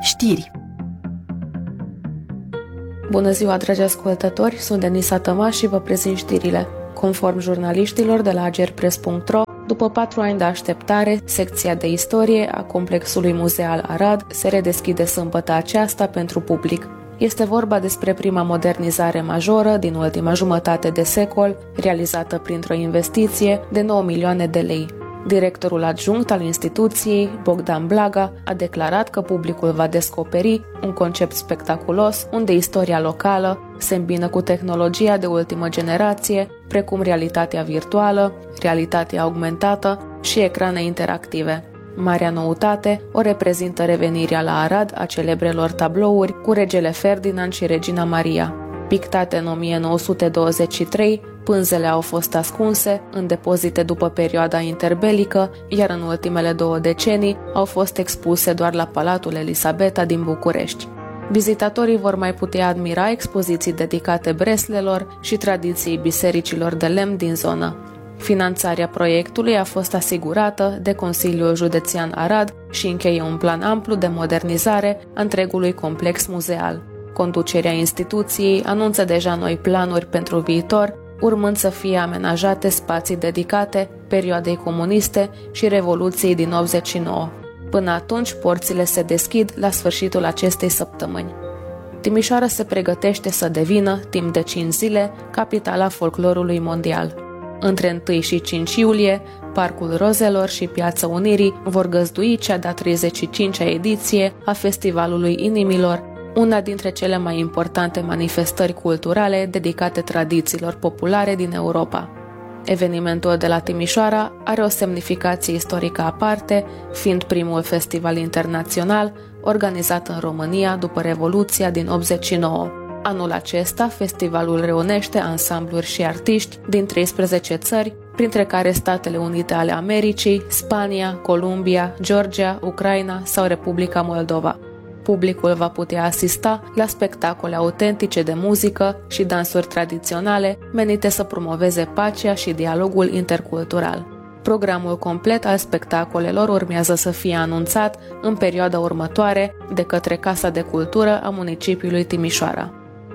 Știri. Bună ziua, dragi ascultători, sunt Denisa Tămaș și vă prezint știrile. Conform jurnaliștilor de la agerpress.ro, după 4 ani de așteptare, secția de istorie a complexului muzeal Arad se redeschide sâmbătă aceasta pentru public. Este vorba despre prima modernizare majoră din ultima jumătate de secol, realizată printr-o investiție de 9 milioane de lei. Directorul adjunct al instituției, Bogdan Blaga, a declarat că publicul va descoperi un concept spectaculos unde istoria locală se îmbină cu tehnologia de ultimă generație, precum realitatea virtuală, realitatea augmentată și ecrane interactive. Marea noutate o reprezintă revenirea la Arad a celebrelor tablouri cu regele Ferdinand și regina Maria. Pictate în 1923, pânzele au fost ascunse în depozite după perioada interbelică, iar în ultimele 2 decenii au fost expuse doar la Palatul Elisabeta din București. Vizitatorii vor mai putea admira expoziții dedicate breslelor și tradiției bisericilor de lemn din zonă. Finanțarea proiectului a fost asigurată de Consiliul Județean Arad și încheie un plan amplu de modernizare a întregului complex muzeal. Conducerea instituției anunță deja noi planuri pentru viitor, urmând să fie amenajate spații dedicate perioadei comuniste și Revoluției din 89. Până atunci, porțile se deschid la sfârșitul acestei săptămâni. Timișoara se pregătește să devină, timp de 5 zile, capitala folclorului mondial. Între 1 și 5 iulie, Parcul Rozelor și Piața Unirii vor găzdui cea de-a 35-a ediție a Festivalului Inimilor, una dintre cele mai importante manifestări culturale dedicate tradițiilor populare din Europa. Evenimentul de la Timișoara are o semnificație istorică aparte, fiind primul festival internațional organizat în România după Revoluția din 89. Anul acesta, festivalul reunește ansambluri și artiști din 13 țări, printre care Statele Unite ale Americii, Spania, Columbia, Georgia, Ucraina sau Republica Moldova. Publicul va putea asista la spectacole autentice de muzică și dansuri tradiționale menite să promoveze pacea și dialogul intercultural. Programul complet al spectacolelor urmează să fie anunțat în perioada următoare de către Casa de Cultură a municipiului Timișoara.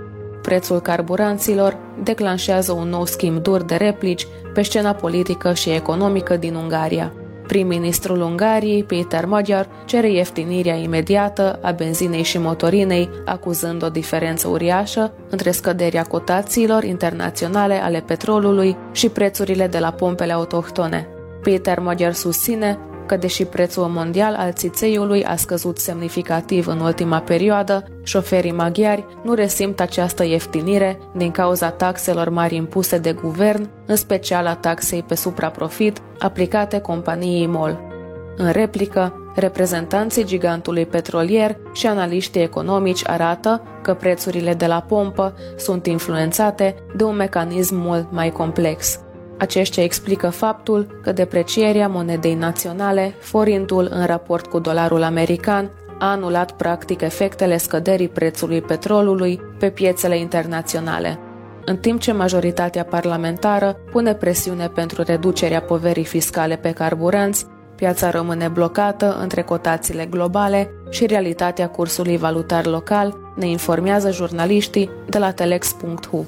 Prețul carburanților declanșează un nou schimb dur de replici pe scena politică și economică din Ungaria. Prim-ministrul Ungariei, Péter Magyar, cere ieftinirea imediată a benzinei și motorinei, acuzând o diferență uriașă între scăderea cotațiilor internaționale ale petrolului și prețurile de la pompele autohtone. Péter Magyar susține că, deși prețul mondial al țițeiului a scăzut semnificativ în ultima perioadă, șoferii maghiari nu resimt această ieftinire din cauza taxelor mari impuse de guvern, în special a taxei pe supraprofit aplicate companiei MOL. În replică, reprezentanții gigantului petrolier și analiștii economici arată că prețurile de la pompă sunt influențate de un mecanism mult mai complex. Aceștia explică faptul că deprecierea monedei naționale, forintul în raport cu dolarul american, a anulat practic efectele scăderii prețului petrolului pe piețele internaționale. În timp ce majoritatea parlamentară pune presiune pentru reducerea poverii fiscale pe carburanți, piața rămâne blocată între cotațiile globale și realitatea cursului valutar local, ne informează jurnaliștii de la telex.hu.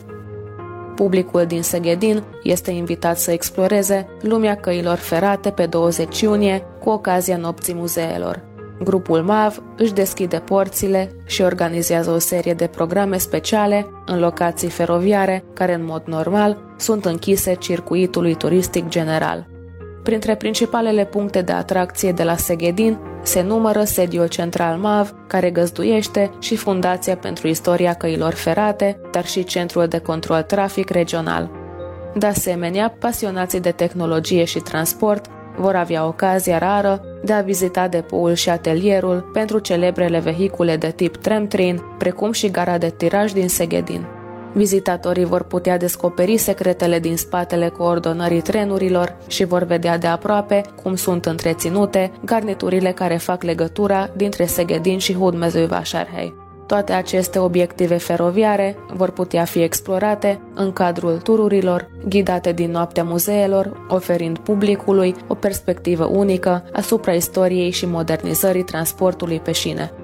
Publicul din Seghedin este invitat să exploreze lumea căilor ferate pe 20 iunie cu ocazia Nopții Muzeelor. Grupul MAV își deschide porțile și organizează o serie de programe speciale în locații feroviare care în mod normal sunt închise circuitului turistic general. Printre principalele puncte de atracție de la Seghedin se numără sediul central MAV, care găzduiește și Fundația pentru Istoria Căilor Ferate, dar și Centrul de Control Trafic Regional. De asemenea, pasionații de tehnologie și transport vor avea ocazia rară de a vizita depoul și atelierul pentru celebrele vehicule de tip tram-train, precum și gara de tiraj din Seghedin. Vizitatorii vor putea descoperi secretele din spatele coordonării trenurilor și vor vedea de aproape cum sunt întreținute garniturile care fac legătura dintre Seghedin și Hódmezővásárhely. Toate aceste obiective feroviare vor putea fi explorate în cadrul tururilor ghidate din noaptea muzeelor, oferind publicului o perspectivă unică asupra istoriei și modernizării transportului pe șine.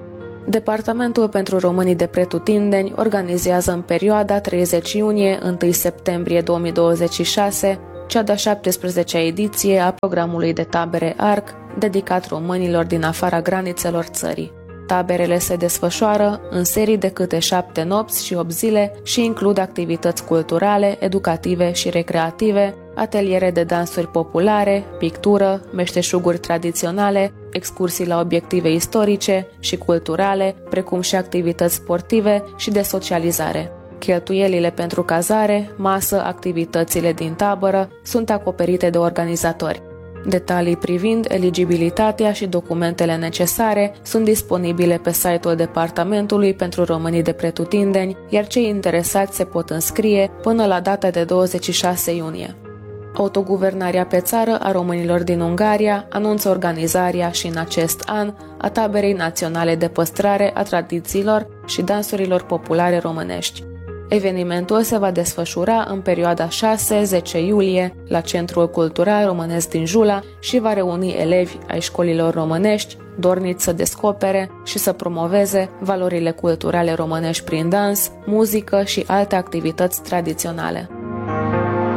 Departamentul pentru Românii de Pretutindeni organizează în perioada 30 iunie-1 septembrie 2026 cea de-a 17-a ediție a programului de tabere ARC, dedicat românilor din afara granițelor țării. Taberele se desfășoară în serii de câte 7 nopți și 8 zile și includ activități culturale, educative și recreative, ateliere de dansuri populare, pictură, meșteșuguri tradiționale, excursii la obiective istorice și culturale, precum și activități sportive și de socializare. Cheltuielile pentru cazare, masă, activitățile din tabără sunt acoperite de organizatori. Detalii privind eligibilitatea și documentele necesare sunt disponibile pe site-ul Departamentului pentru Românii de Pretutindeni, iar cei interesați se pot înscrie până la data de 26 iunie. Autoguvernarea pe țară a românilor din Ungaria anunță organizarea și în acest an a taberei naționale de păstrare a tradițiilor și dansurilor populare românești. Evenimentul se va desfășura în perioada 6-10 iulie la Centrul Cultural Românesc din Jula și va reuni elevi ai școlilor românești dorniți să descopere și să promoveze valorile culturale românești prin dans, muzică și alte activități tradiționale.